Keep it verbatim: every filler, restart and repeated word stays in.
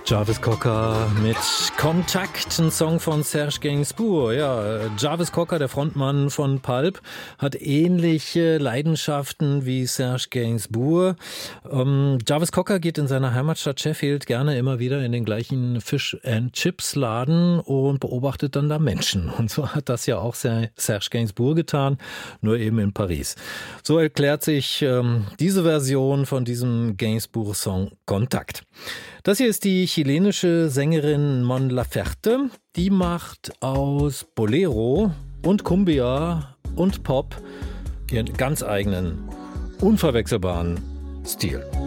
Jarvis Cocker mit Kontakt, ein Song von Serge Gainsbourg. Ja, Jarvis Cocker, der Frontmann von Pulp, hat ähnliche Leidenschaften wie Serge Gainsbourg. Ähm, Jarvis Cocker geht in seiner Heimatstadt Sheffield gerne immer wieder in den gleichen Fish-and-Chips-Laden und beobachtet dann da Menschen. Und so hat das ja auch Serge Gainsbourg getan, nur eben in Paris. So erklärt sich ähm, diese Version von diesem Gainsbourg-Song Kontakt. Das hier ist die chilenische Sängerin Mon Laferte. Die macht aus Bolero und Cumbia und Pop ihren ganz eigenen, unverwechselbaren Stil.